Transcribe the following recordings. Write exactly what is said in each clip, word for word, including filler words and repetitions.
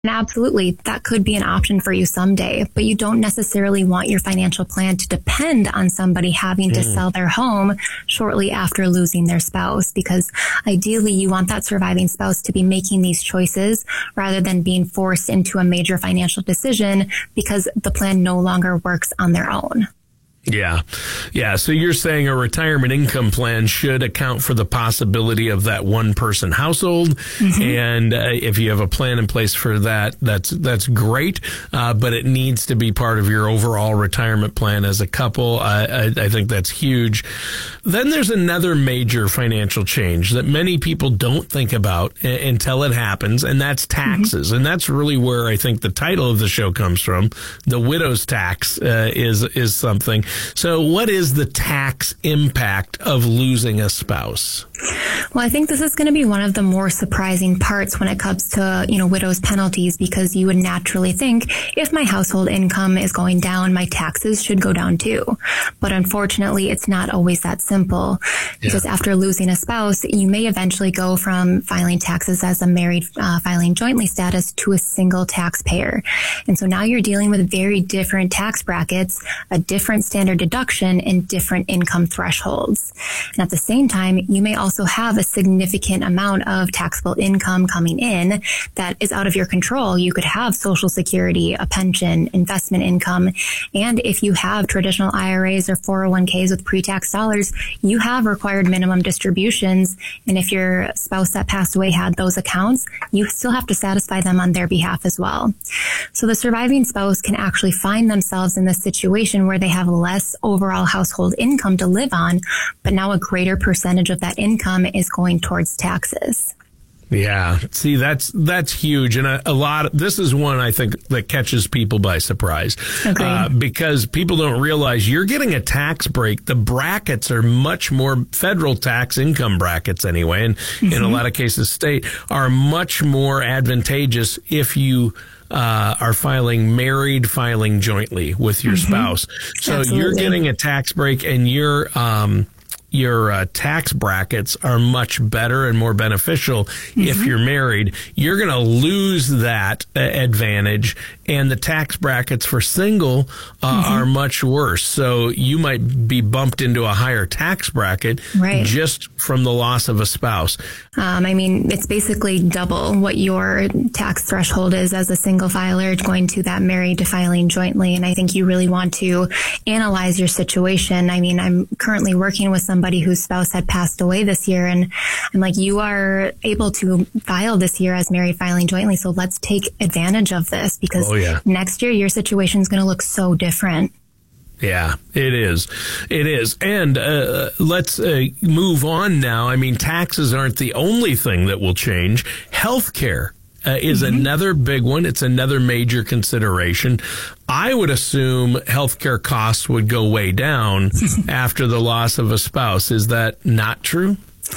And absolutely, that could be an option for you someday, but you don't necessarily want your financial plan to depend on somebody having to mm. sell their home shortly after losing their spouse, because ideally you want that surviving spouse to be making these choices rather than being forced into a major financial decision because the plan no longer works on their own. Yeah. Yeah. So you're saying a retirement income plan should account for the possibility of that one person household. Mm-hmm. And uh, if you have a plan in place for that, that's, that's great. Uh, but it needs to be part of your overall retirement plan as a couple. I, I, I think that's huge. Then there's another major financial change that many people don't think about a- until it happens. And that's taxes. Mm-hmm. And that's really where I think the title of the show comes from. The widow's tax uh, is, is something. So what is the tax impact of losing a spouse? Well, I think this is going to be one of the more surprising parts when it comes to, you know, widow's penalties, because you would naturally think if my household income is going down, my taxes should go down too. But unfortunately, it's not always that simple, because yeah. after losing a spouse, you may eventually go from filing taxes as a married uh, filing jointly status to a single taxpayer. And so now you're dealing with very different tax brackets, a different standard deduction, and different income thresholds. And at the same time, you may also have a significant amount of taxable income coming in that is out of your control. You could have Social Security, a pension, investment income. And if you have traditional I R As or four oh one k's with pre-tax dollars, you have required minimum distributions. And if your spouse that passed away had those accounts, you still have to satisfy them on their behalf as well. So the surviving spouse can actually find themselves in this situation where they have less overall household income to live on, but now a greater percentage of that income is going towards taxes. Yeah. See, that's, that's huge. And a, a lot of, this is one I think that catches people by surprise. Okay. Uh, because people don't realize you're getting a tax break. The brackets are much more federal tax income brackets anyway. And mm-hmm. in a lot of cases, state are much more advantageous if you Uh, are filing married, filing jointly with your mm-hmm. spouse. So Absolutely. You're getting a tax break, and your um, your uh, tax brackets are much better and more beneficial mm-hmm. if you're married. You're going to lose that uh, advantage, and the tax brackets for single uh, mm-hmm. are much worse. So you might be bumped into a higher tax bracket right. just from the loss of a spouse. Um, I mean, it's basically double what your tax threshold is as a single filer going to that married to filing jointly. And I think you really want to analyze your situation. I mean, I'm currently working with somebody whose spouse had passed away this year. And I'm like, you are able to file this year as married filing jointly. So let's take advantage of this, because oh, yeah. next year your situation is going to look so different. Yeah, it is. It is. And uh, let's uh, move on now. I mean, taxes aren't the only thing that will change. Healthcare uh, is mm-hmm. another big one. It's another major consideration. I would assume healthcare costs would go way down after the loss of a spouse. Is that not true?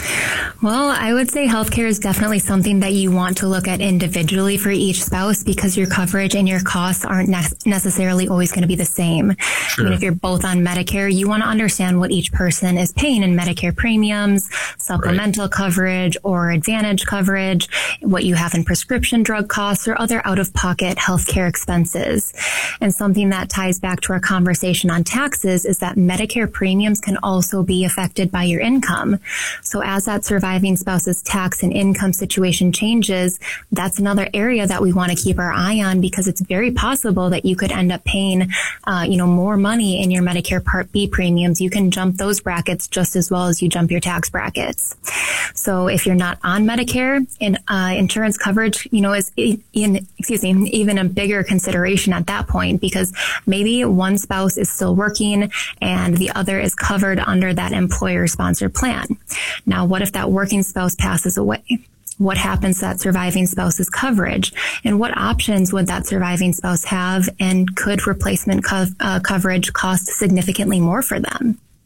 Well, I would say healthcare is definitely something that you want to look at individually for each spouse, because your coverage and your costs aren't ne- necessarily always going to be the same. Sure. I mean, if you're both on Medicare, you want to understand what each person is paying in Medicare premiums, supplemental right. coverage or Advantage coverage, what you have in prescription drug costs or other out-of-pocket healthcare expenses. And something that ties back to our conversation on taxes is that Medicare premiums can also be affected by your income. So as that surviving spouse's tax and income situation changes, that's another area that we want to keep our eye on, because it's very possible that you could end up paying, uh, you know, more money in your Medicare Part B premiums. You can jump those brackets just as well as you jump your tax brackets. So if you're not on Medicare, and uh, insurance coverage, you know, is in, excuse me, even a bigger consideration at that point, because maybe one spouse is still working and the other is covered under that employer-sponsored plan. Now, what if that working spouse passes away? What happens to that surviving spouse's coverage? And what options would that surviving spouse have? And could replacement co- uh, coverage cost significantly more for them?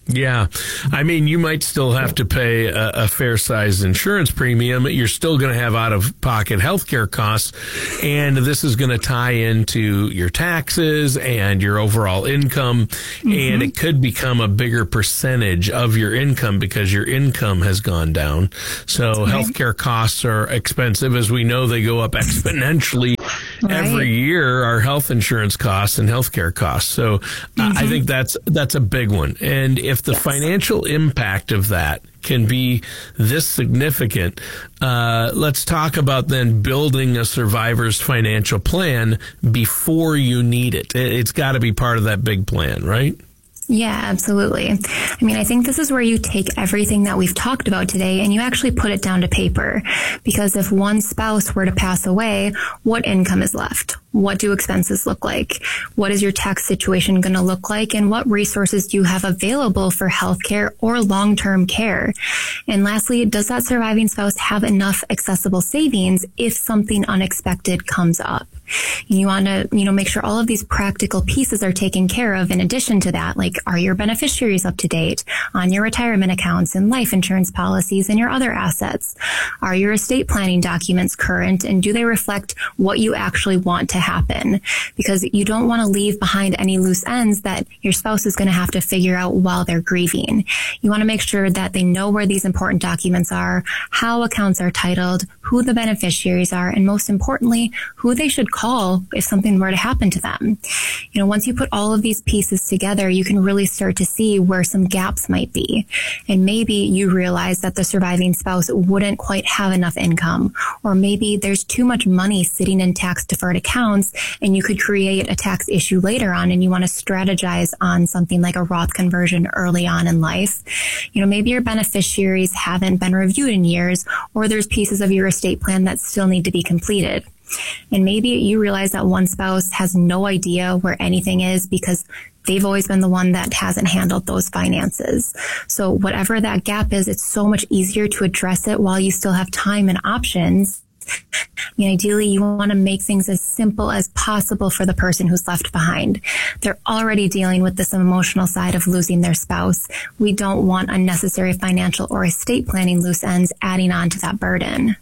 Yeah. I mean, you might still have to pay a, a fair-sized insurance premium. You're still going to have out-of-pocket healthcare costs, and this is going to tie into your taxes and your overall income, mm-hmm. and it could become a bigger percentage of your income because your income has gone down. So right. healthcare costs are expensive. As we know, they go up exponentially right. every year, our health insurance costs and healthcare costs. So mm-hmm. uh, I think that's that's a big one. And if If the yes. financial impact of that can be this significant, uh, let's talk about then building a survivor's financial plan before you need it. It's got to be part of that big plan, right? Yeah, absolutely. I mean, I think this is where you take everything that we've talked about today and you actually put it down to paper. Because if one spouse were to pass away, what income is left? What do expenses look like? What is your tax situation going to look like? And what resources do you have available for healthcare or long-term care? And lastly, does that surviving spouse have enough accessible savings if something unexpected comes up? You want to, you know, make sure all of these practical pieces are taken care of. In addition to that, like, are your beneficiaries up to date on your retirement accounts and life insurance policies and your other assets? Are your estate planning documents current, and do they reflect what you actually want to happen? Because you don't want to leave behind any loose ends that your spouse is going to have to figure out while they're grieving. You want to make sure that they know where these important documents are, how accounts are titled, who the beneficiaries are, and most importantly, who they should call if something were to happen to them. You know, once you put all of these pieces together, you can really start to see where some gaps might be. And maybe you realize that the surviving spouse wouldn't quite have enough income, or maybe there's too much money sitting in tax deferred accounts and you could create a tax issue later on and you want to strategize on something like a Roth conversion early on in life. You know, maybe your beneficiaries haven't been reviewed in years, or there's pieces of your estate plan that still need to be completed. And maybe you realize that one spouse has no idea where anything is because they've always been the one that hasn't handled those finances. So whatever that gap is, it's so much easier to address it while you still have time and options. I mean, ideally, you want to make things as simple as possible for the person who's left behind. They're already dealing with this emotional side of losing their spouse. We don't want unnecessary financial or estate planning loose ends adding on to that burden.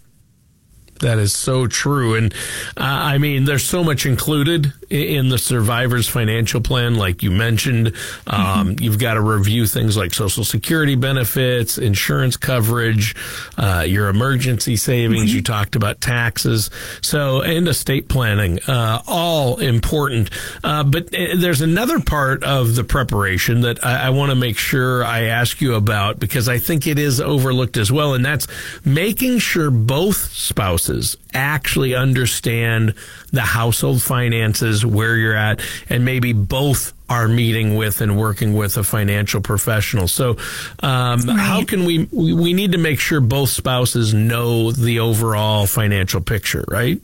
That is so true. And uh, I mean, there's so much included in the survivor's financial plan, like you mentioned. Um, mm-hmm. You've got to review things like Social Security benefits, insurance coverage, uh, your emergency savings. Mm-hmm. You talked about taxes. So, and estate planning, uh, all important. Uh, but there's another part of the preparation that I, I want to make sure I ask you about, because I think it is overlooked as well. And that's making sure both spouses actually understand the household finances, where you're at, and maybe both are meeting with and working with a financial professional. So um, right. how can we, we, we need to make sure both spouses know the overall financial picture, right?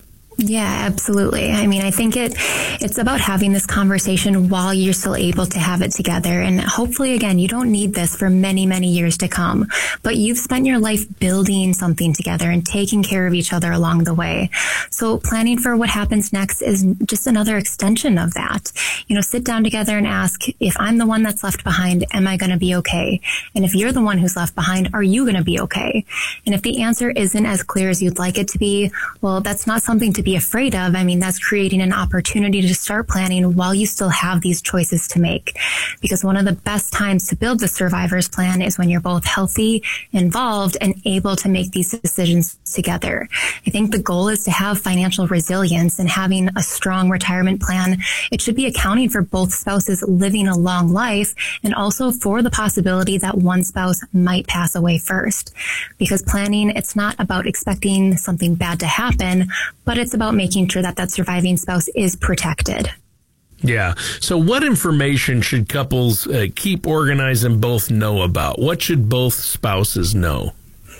Yeah, absolutely. I mean, I think it it's about having this conversation while you're still able to have it together. And hopefully, again, you don't need this for many, many years to come, but you've spent your life building something together and taking care of each other along the way. So planning for what happens next is just another extension of that. You know, sit down together and ask, if I'm the one that's left behind, am I going to be okay? And if you're the one who's left behind, are you going to be okay? And if the answer isn't as clear as you'd like it to be, well, that's not something to be afraid of. I mean, that's creating an opportunity to start planning while you still have these choices to make. Because one of the best times to build the survivor's plan is when you're both healthy, involved, and able to make these decisions together. I think the goal is to have financial resilience, and having a strong retirement plan, it should be accounting for both spouses living a long life and also for the possibility that one spouse might pass away first. Because planning, it's not about expecting something bad to happen, but it's about making sure that that surviving spouse is protected. Yeah. So what information should couples uh, keep organized and both know about? What should both spouses know?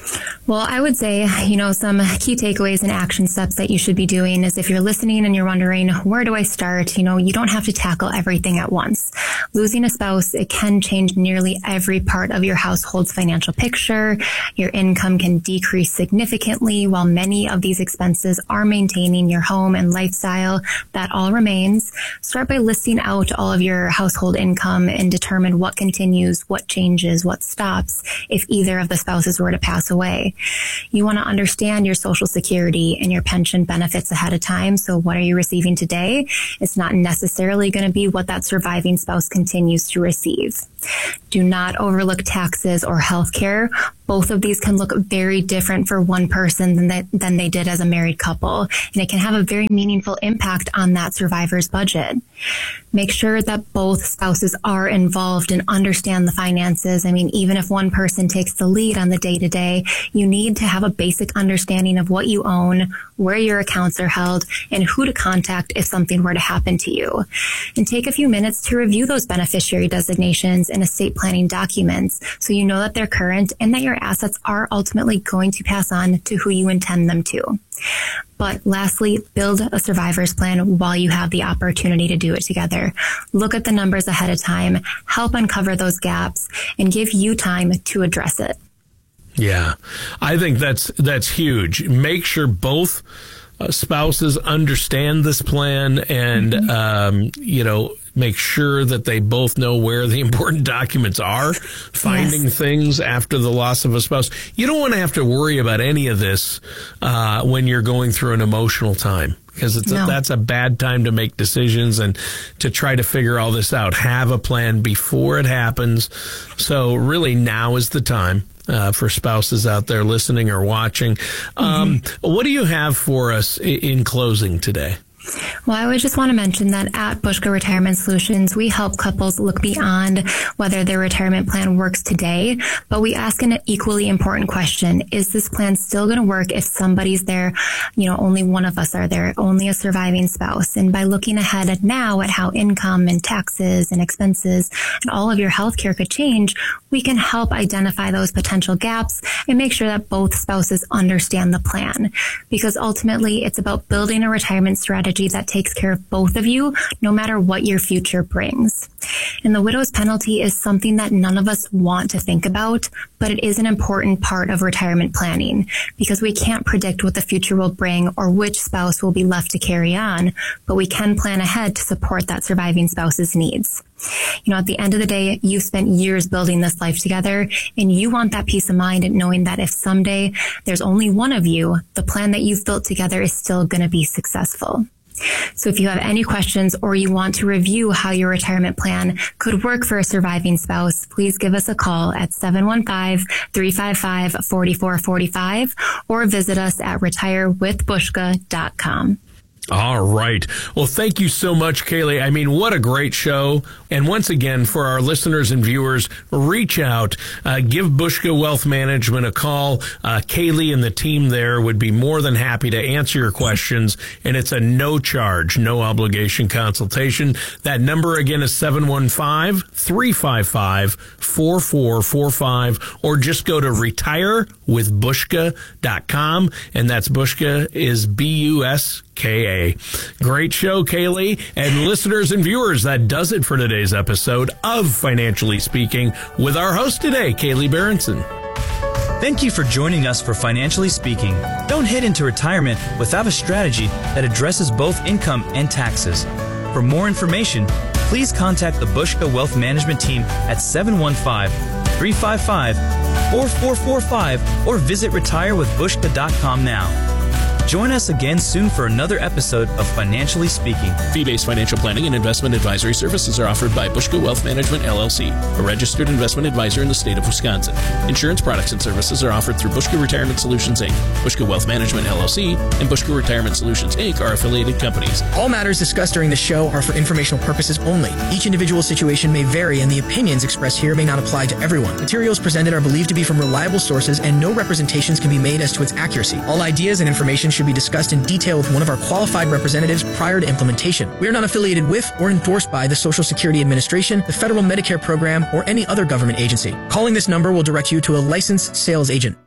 Well, I would say, you know, some key takeaways and action steps that you should be doing is if you're listening and you're wondering, where do I start? You know, you don't have to tackle everything at once. Losing a spouse, it can change nearly every part of your household's financial picture. Your income can decrease significantly while many of these expenses are maintaining your home and lifestyle. That all remains. Start by listing out all of your household income and determine what continues, what changes, what stops if either of the spouses were to pass away. You want to understand your Social Security and your pension benefits ahead of time. So what are you receiving today? It's not necessarily going to be what that surviving spouse continues to receive. Do not overlook taxes or health care. Both of these can look very different for one person than they, than they did as a married couple, and it can have a very meaningful impact on that survivor's budget. Make sure that both spouses are involved and understand the finances. I mean, even if one person takes the lead on the day-to-day, you need to have a basic understanding of what you own, where your accounts are held, and who to contact if something were to happen to you. And take a few minutes to review those beneficiary designations and estate planning documents so you know that they're current and that your assets are ultimately going to pass on to who you intend them to. But lastly, build a survivor's plan while you have the opportunity to do it together. Look at the numbers ahead of time, help uncover those gaps, and give you time to address it. Yeah, I think that's that's huge. Make sure both uh, spouses understand this plan and, mm-hmm. um, you know, make sure that they both know where the important documents are, finding yes. things after the loss of a spouse. You don't want to have to worry about any of this uh, when you're going through an emotional time, because it's no. a, that's a bad time to make decisions and to try to figure all this out. Have a plan before it happens. So really now is the time. Uh, for spouses out there listening or watching. Um, mm-hmm. What do you have for us in closing today? Well, I would just want to mention that at Bushka Retirement Solutions, we help couples look beyond whether their retirement plan works today, but we ask an equally important question. Is this plan still going to work if somebody's there, you know, only one of us are there, only a surviving spouse? And by looking ahead now at how income and taxes and expenses and all of your healthcare could change, we can help identify those potential gaps and make sure that both spouses understand the plan. Because ultimately, it's about building a retirement strategy that takes care of both of you, no matter what your future brings. And the widow's penalty is something that none of us want to think about, but it is an important part of retirement planning because we can't predict what the future will bring or which spouse will be left to carry on, but we can plan ahead to support that surviving spouse's needs. You know, at the end of the day, you've spent years building this life together, and you want that peace of mind and knowing that if someday there's only one of you, the plan that you've built together is still going to be successful. So if you have any questions or you want to review how your retirement plan could work for a surviving spouse, please give us a call at seven one five, three five five, four four four five or visit us at retire with bushka dot com. All right. Well, thank you so much, Kaylee. I mean, what a great show. And once again, for our listeners and viewers, reach out, uh, give Bushka Wealth Management a call. Uh, Kaylee and the team there would be more than happy to answer your questions. And it's a no charge, no obligation consultation. That number again is seven one five, three five five, four four four five, or just go to retire with bushka dot com. And that's Bushka is B U S K A. Great show, Kaylee. And listeners and viewers, that does it for today's episode of Financially Speaking with our host today, Kaylee Berenson. Thank you for joining us for Financially Speaking. Don't head into retirement without a strategy that addresses both income and taxes. For more information, please contact the Bushka Wealth Management team at seven one five, three five five, four four four five or visit retire with bushka dot com now. Join us again soon for another episode of Financially Speaking. Fee-based financial planning and investment advisory services are offered by Bushka Wealth Management, L L C, a registered investment advisor in the state of Wisconsin. Insurance products and services are offered through Bushka Retirement Solutions, Incorporated. Bushka Wealth Management, L L C, and Bushka Retirement Solutions, Incorporated are affiliated companies. All matters discussed during the show are for informational purposes only. Each individual situation may vary, and the opinions expressed here may not apply to everyone. Materials presented are believed to be from reliable sources, and no representations can be made as to its accuracy. All ideas and information should be discussed in detail with one of our qualified representatives prior to implementation. We are not affiliated with or endorsed by the Social Security Administration, the Federal Medicare Program, or any other government agency. Calling this number will direct you to a licensed sales agent.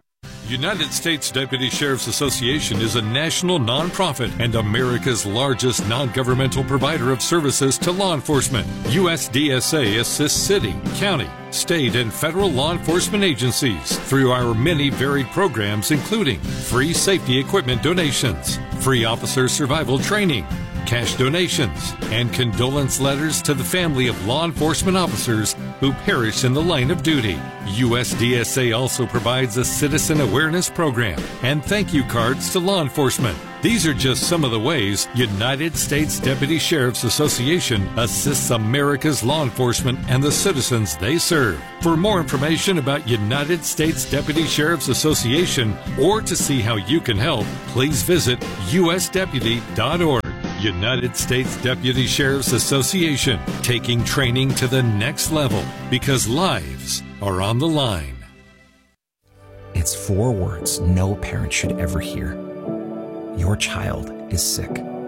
United States Deputy Sheriff's Association is a national nonprofit and America's largest non-governmental provider of services to law enforcement. U S D S A assists city, county, state, and federal law enforcement agencies through our many varied programs, including free safety equipment donations, free officer survival training, cash donations, and condolence letters to the family of law enforcement officers who perished in the line of duty. U S D S A also provides a citizen awareness program and thank you cards to law enforcement. These are just some of the ways United States Deputy Sheriff's Association assists America's law enforcement and the citizens they serve. For more information about United States Deputy Sheriff's Association or to see how you can help, please visit U S deputy dot org. United States Deputy Sheriff's Association, taking training to the next level because lives are on the line. It's four words no parent should ever hear. Your child is sick.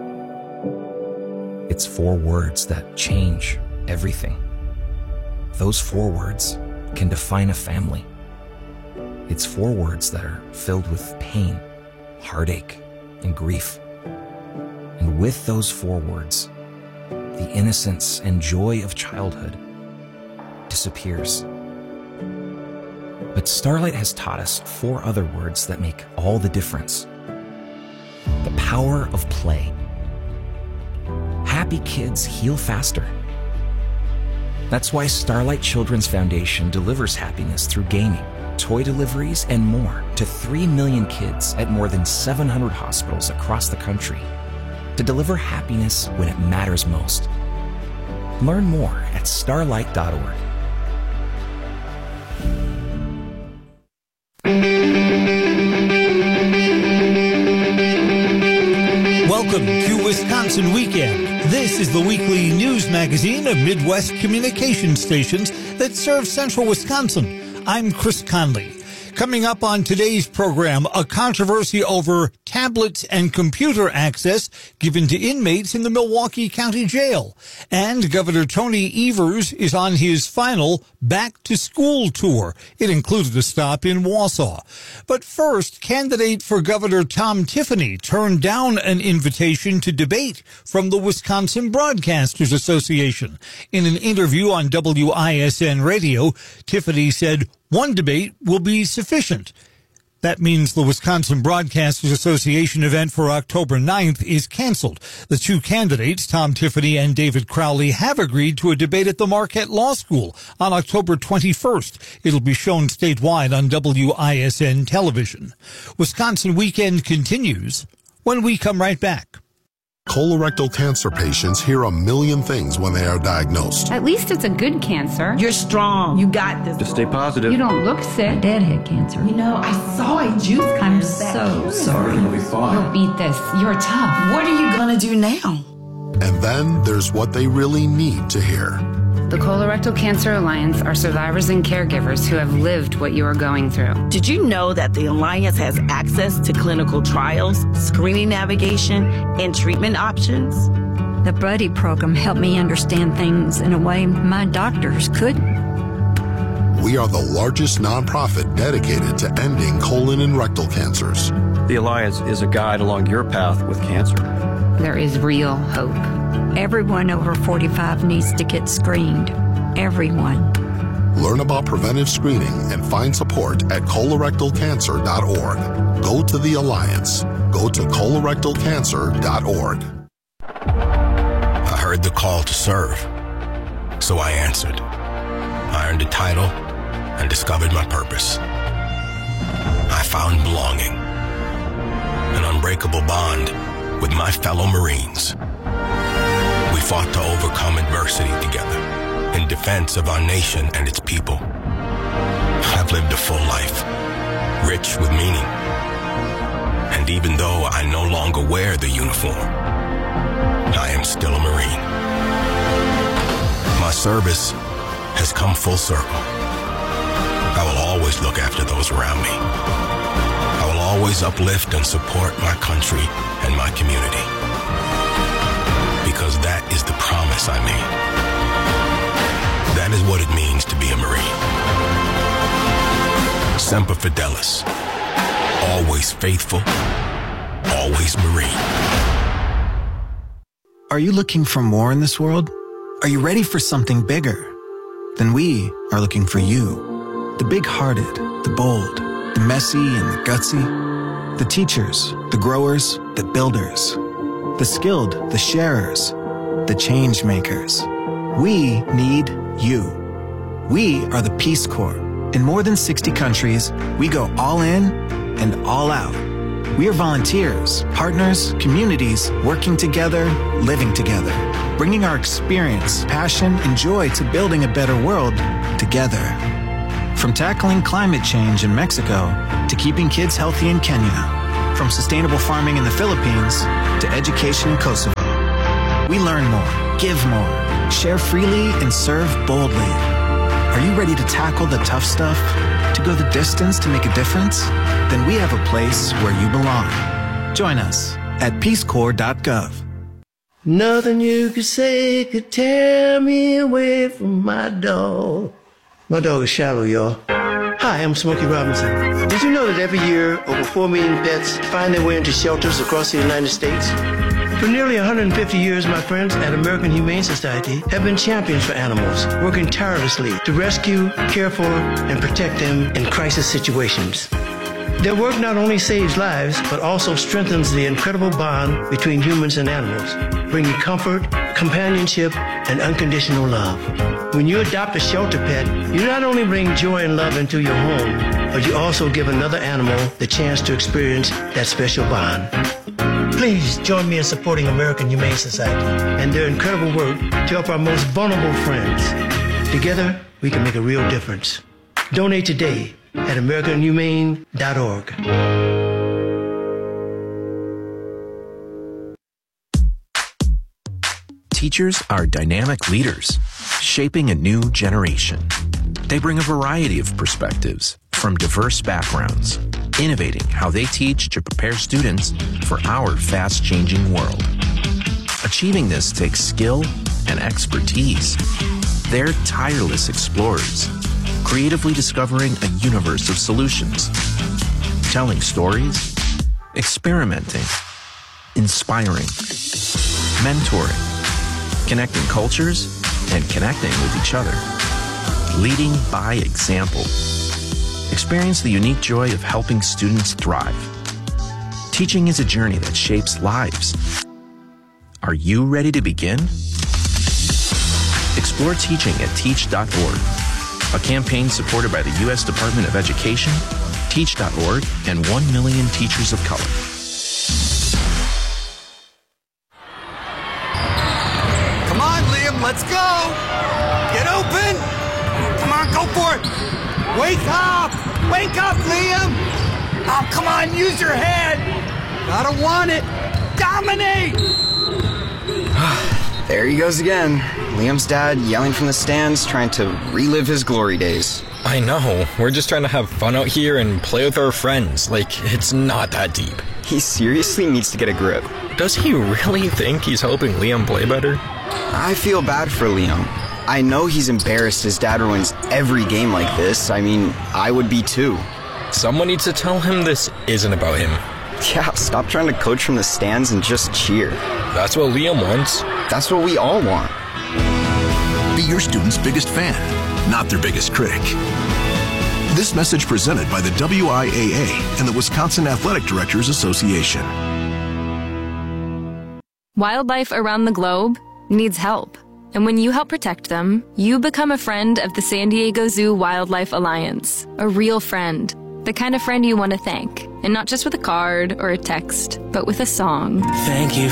It's four words that change everything. Those four words can define a family. It's four words that are filled with pain, heartache, and grief. And with those four words, the innocence and joy of childhood disappears. But Starlight has taught us four other words that make all the difference. The power of play. Happy kids heal faster. That's why Starlight Children's Foundation delivers happiness through gaming, toy deliveries, and more to three million kids at more than seven hundred hospitals across the country to deliver happiness when it matters most. Learn more at starlight dot org. Welcome to Wisconsin Weekend. This is the weekly news magazine of Midwest communication stations that serve central Wisconsin. I'm Chris Conley. Coming up on today's program, a controversy over tablets and computer access given to inmates in the Milwaukee County Jail. And Governor Tony Evers is on his final back-to-school tour. It included a stop in Wausau. But first, candidate for Governor Tom Tiffany turned down an invitation to debate from the Wisconsin Broadcasters Association. In an interview on W I S N Radio, Tiffany said one debate will be sufficient. That means the Wisconsin Broadcasters Association event for October ninth is canceled. The two candidates, Tom Tiffany and David Crowley, have agreed to a debate at the Marquette Law School on October twenty-first. It'll be shown statewide on W I S N television. Wisconsin Weekend continues when we come right back. Colorectal cancer patients hear a million things when they are diagnosed. At least it's a good cancer. You're strong. You got this. Just stay positive. You don't look sick. Dad had cancer. You know, I saw a juice I'm so sorry. You'll be fine. You'll beat this. You're tough. What are you going to do now? And then there's what they really need to hear. The Colorectal Cancer Alliance are survivors and caregivers who have lived what you are going through. Did you know that the Alliance has access to clinical trials, screening navigation, and treatment options? The Buddy program helped me understand things in a way my doctors couldn't. We are the largest nonprofit dedicated to ending colon and rectal cancers. The Alliance is a guide along your path with cancer. There is real hope. Everyone over forty-five needs to get screened. Everyone. Learn about preventive screening and find support at colorectal cancer dot org. Go to the Alliance. Go to colorectal cancer dot org. I heard the call to serve, so I answered. I earned a title and discovered my purpose. I found belonging, an unbreakable bond with my fellow Marines. We fought to overcome adversity together in defense of our nation and its people. I've lived a full life, rich with meaning. And even though I no longer wear the uniform, I am still a Marine. My service has come full circle. I will always look after those around me. I will always uplift and support my country and my community. Because that is the promise I made. That is what it means to be a Marine. Semper Fidelis. always faithful, always Marine. Are you looking for more in this world? Are you ready for something bigger? Then we are looking for you. The big-hearted, the bold, the messy and the gutsy. The teachers, the growers, the builders. The skilled, the sharers, the change makers. We need you. We are the Peace Corps. In more than sixty countries, we go all in and all out. We are volunteers, partners, communities, working together, living together, bringing our experience, passion, and joy to building a better world together. From tackling climate change in Mexico to keeping kids healthy in Kenya, from sustainable farming in the Philippines to education in Kosovo. We learn more, give more, share freely, and serve boldly. Are you ready to tackle the tough stuff? To go the distance to make a difference? Then we have a place where you belong. Join us at peace corps dot gov. Nothing you could say could tear me away from my dog. My dog is Shallow, y'all. Hi, I'm Smokey Robinson. Did you know that every year over four million pets find their way into shelters across the United States? For nearly one hundred fifty years, my friends at American Humane Society have been champions for animals, working tirelessly to rescue, care for, and protect them in crisis situations. Their work not only saves lives, but also strengthens the incredible bond between humans and animals, bringing comfort, companionship, and unconditional love. When you adopt a shelter pet, you not only bring joy and love into your home, but you also give another animal the chance to experience that special bond. Please join me in supporting American Humane Society and their incredible work to help our most vulnerable friends. Together, we can make a real difference. Donate today at american humane dot org. Teachers are dynamic leaders, shaping a new generation. They bring a variety of perspectives from diverse backgrounds, innovating how they teach to prepare students for our fast-changing world. Achieving this takes skill and expertise. They're tireless explorers, creatively discovering a universe of solutions, telling stories, experimenting, inspiring, mentoring, connecting cultures, and connecting with each other, leading by example. Experience the unique joy of helping students thrive. Teaching is a journey that shapes lives. Are you ready to begin? Explore teaching at teach dot org, a campaign supported by the U S Department of Education, teach dot org, and one million teachers of color. Come on, Liam, let's go! Get open! Come on, go for it! Wake up! Wake up, Liam! Oh, come on, use your head! Gotta want it! Dominate! There he goes again. Liam's dad yelling from the stands, trying to relive his glory days. I know. We're just trying to have fun out here and play with our friends. Like, it's not that deep. He seriously needs to get a grip. Does he really think he's helping Liam play better? I feel bad for Liam. I know he's embarrassed his dad ruins every game like this. I mean, I would be too. Someone needs to tell him this isn't about him. Yeah, stop trying to coach from the stands and just cheer. That's what Liam wants. That's what we all want. Be your student's biggest fan, not their biggest critic. This message presented by the W I A A and the Wisconsin Athletic Directors Association. Wildlife around the globe needs help. And when you help protect them, you become a friend of the San Diego Zoo Wildlife Alliance. A real friend. The kind of friend you want to thank. And not just with a card or a text, but with a song. Thank you